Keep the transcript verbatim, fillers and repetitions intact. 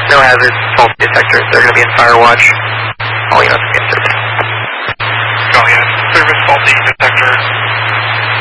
No hazard, fault detectors. They're going to be in fire watch. All units will be in service. All units, service faulty.